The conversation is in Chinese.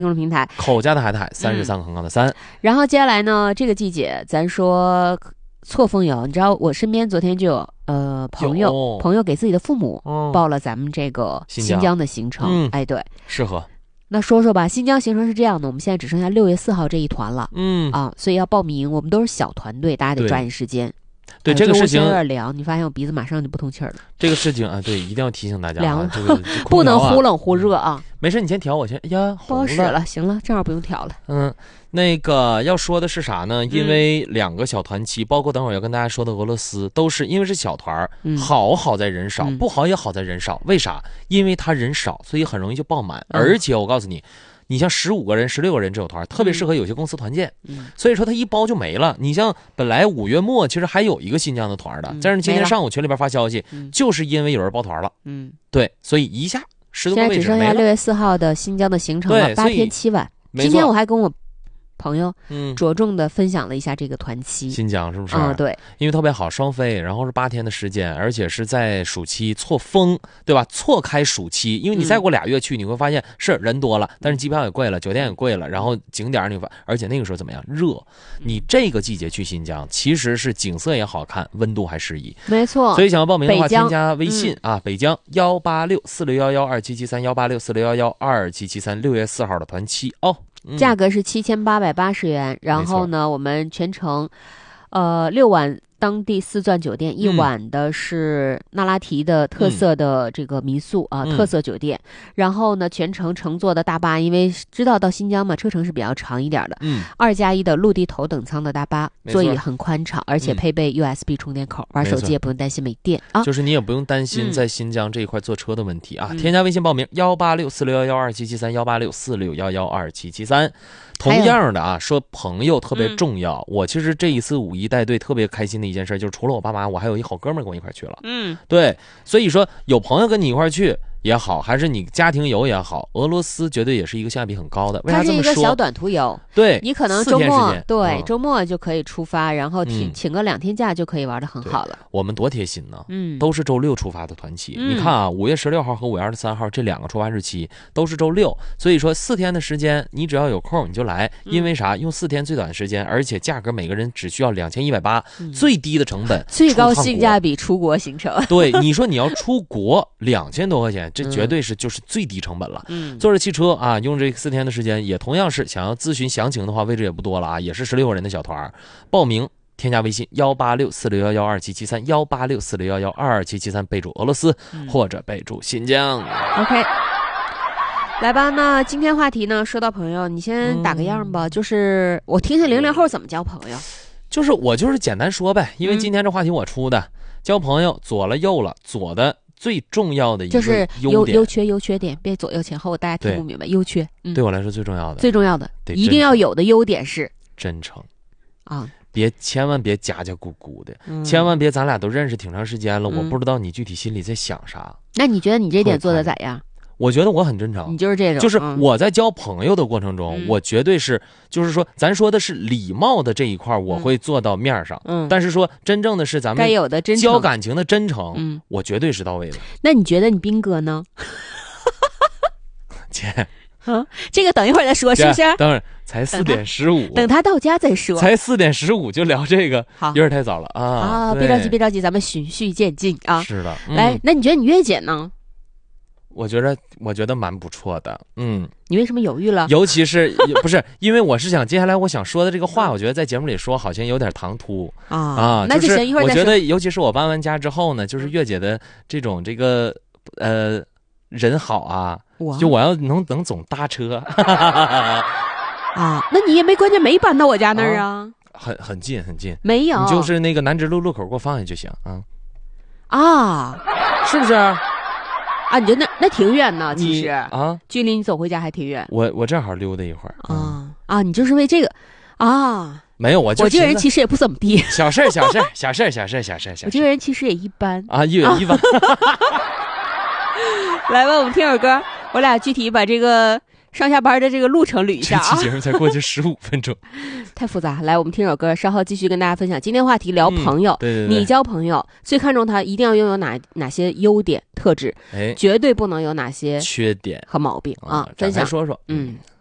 公众平台， 口加的海苔，33个横杠的3。 然后接下来呢，这个季节咱说错峰游，你知道我身边昨天就有朋友给自己的父母报了咱们这个新疆的行程，哎，对， 适合。 那说说吧，新疆行程是这样的，我们现在只剩下6月4号这一团了，所以要报名，我们都是小团队，大家得抓紧时间。 对这个事情有点凉，你发现我鼻子马上就不通气儿了。 这个事情啊，对，一定要提醒大家凉， 这个不能忽冷忽热啊。 没事，你先调，我先。哎呀， 不好使了，行了，正好不用调了。 那个要说的是啥呢？因为2个小团期，包括等会儿要跟大家说的俄罗斯，都是因为是小团好在人少，不好也好在人少。为啥？因为他人少，所以很容易就爆满。而且我告诉你。你像15个人、16个人这种团，特别适合有些公司团建，所以说它一包就没了。你像本来5月末其实还有一个新疆的团的，但是今天上午群里边发消息，就是因为有人包团了，对，所以一下10多个位置没了。现在只剩下6月4号的新疆的行程了，8天7晚。今天我还跟我朋友着重的分享了一下这个团期， 新疆是不是？ 对， 因为特别好，双飞，然后是8天的时间，而且是在暑期错峰，对吧？错开暑期，因为你再过2月去，你会发现是人多了，但是机票也贵了，酒店也贵了，然后景点而且那个时候怎么样？热。你这个季节去新疆，其实是景色也好看，温度还适宜。 没错。 所以想要报名的话，添加微信北疆18646112773，18646112773，6月4号的团期哦。 价格是7880元，然后呢，我们全程，6晚当地4钻酒店，1晚的是那拉提的特色的这个民宿特色酒店。然后呢，全程乘坐的大巴，因为知道到新疆嘛，车程是比较长一点的，2+1的陆地头等舱的大巴，座椅很宽敞，而且配备 USB 充电口，玩手机也不用担心没电啊。 就是你也不用担心在新疆这一块坐车的问题啊。添加微信报名18646112773，18646112773。同样的说朋友特别重要。我其实这一次5一带队特别开心的一件事，就是除了我爸妈，我还有一好哥们跟我一块去了。对，所以说有朋友跟你一块去也好，还是你家庭游也好，俄罗斯绝对也是一个性价比很高的。为啥这么说？ 它是一个小短途游， 对， 你可能周末周末就可以出发，然后请个2天假就可以玩得很好了。 我们多贴心呢，都是周6出发的团期。你看啊，5月16号和5月23号这2个出发日期都是周6，所以说4天的时间，你只要有空你就来。因为啥？用4天最短时间，而且价格每个人只需要2180，最低的成本， 最高性价比出国行程。 对，你说你要出国2000多块钱。这绝对是就是最低成本了。坐着汽车啊，用这4天的时间，也同样是想要咨询详情的话，位置也不多了啊，也是16个人的小团。报名添加微信18646112773，18646112773，备注俄罗斯或者备注新疆。 OK， 来吧，那今天话题呢，说到朋友，你先打个样吧，就是我听听00后怎么交朋友。 就是我就是简单说呗，因为今天这话题我出的，交朋友左了右了，左的。最重要的一个就是优缺点，别左右前后，大家听不明白。优缺， 对我来说最重要的， 一定要有的优点是真诚啊！ 千万别假假咕咕的，千万别咱俩都认识挺长时间了，我不知道你具体心里在想啥。 那你觉得你这点做的咋样？ 我觉得我很真诚， 你就是这种， 就是我在交朋友的过程中，我绝对是，就是说，咱说的是礼貌的这一块，我会做到面上，但是说真正的是咱们该有的真诚， 交感情的真诚，我绝对是到位的。 那你觉得你斌哥呢？ 姐， 这个等一会儿再说，是不是？ 等会儿才4点15， 等他到家再说。 才4点15就聊这个，有点太早了啊！ 别着急，咱们循序渐进啊。 是的， 来，那你觉得你月姐呢？ 我觉得蛮不错的， 你为什么犹豫了？ 尤其是不是因为我是想接下来我想说的这个话，我觉得在节目里说好像有点唐突啊。 那就行，一会儿再说。 我觉得尤其是我搬完家之后呢，就是月姐的这个人好啊，就我要能总搭车啊，那你也关键没搬到我家那儿啊， 很近， 没有， 你就是那个南直路路口给我放下就行啊， 是不是？ 啊，你就那挺远呢，其实啊， 距离你走回家还挺远。 我正好溜达一会儿啊，你就是为这个啊？ 没有，我这个人其实也不怎么地， 小事。我这个人其实也一般啊，一般。 来吧，我们听首歌，我俩具体把这个上下班的这个路程捋一下啊。 这期节目才过去15分钟， 太复杂。来，我们听首歌，稍后继续跟大家分享。今天话题聊朋友， 对， 你交朋友最看重他一定要拥有哪些优点特质，绝对不能有哪些缺点和毛病啊。分享说说，